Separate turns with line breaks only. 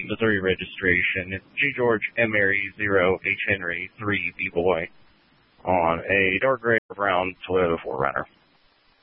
Missouri registration. It's G George M Mary 0 H Henry 3 B Boy on a dark gray brown Toyota 4Runner.